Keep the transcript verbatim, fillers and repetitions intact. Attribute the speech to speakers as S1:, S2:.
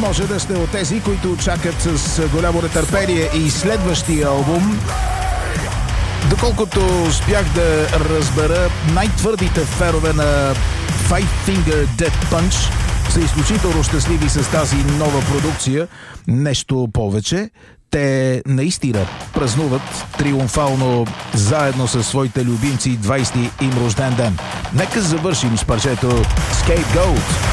S1: може да сте от тези, които чакат с голямо нетърпение и следващия албум. Доколкото успях да разбера, най-твърдите фенове на Five Finger Death Punch са изключително щастливи с тази нова продукция. Нещо повече, те наистина празнуват триумфално заедно със своите любимци двайсети им рожден ден. Нека завършим с парчето Scapegoat.